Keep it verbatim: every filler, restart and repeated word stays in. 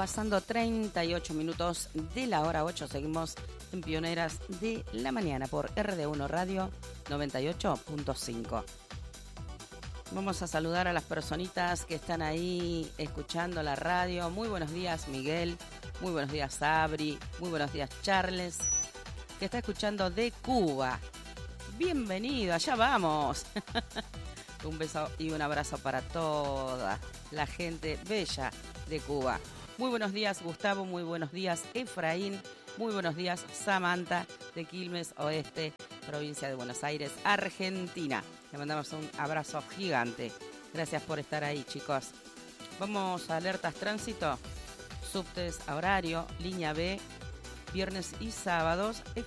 pasando treinta y ocho minutos de la hora ocho. Seguimos en Pioneras de la Mañana por R D uno Radio noventa y ocho punto cinco. Vamos a saludar a las personitas que están ahí escuchando la radio. Muy buenos días, Miguel. Muy buenos días, Sabri. Muy buenos días, Charles, que está escuchando de Cuba. Bienvenido, allá vamos. Un beso y un abrazo para toda la gente bella de Cuba. Muy buenos días, Gustavo. Muy buenos días, Efraín. Muy buenos días, Samantha, de Quilmes Oeste, provincia de Buenos Aires, Argentina. Le mandamos un abrazo gigante. Gracias por estar ahí, chicos. Vamos a alertas tránsito. Subtes a horario, línea B, viernes y sábados,